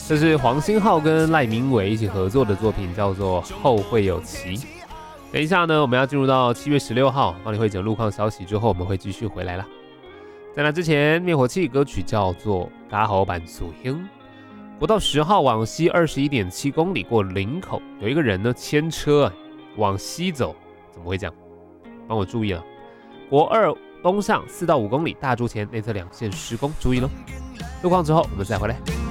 这是黄星浩跟赖明伟一起合作的作品，叫做《后会有期》。等一下呢，我们要进入到7月16号，帮你会整路况消息之后，我们会继续回来啦。在那之前，灭火器歌曲叫做《加好版素兴》。国道10号往西21.7公里过林口，有一个人呢牵车往西走，怎么会这样？帮我注意了。国2东上4到5公里，大竹前内侧2线施工，注意咯。路况之后我们再回来。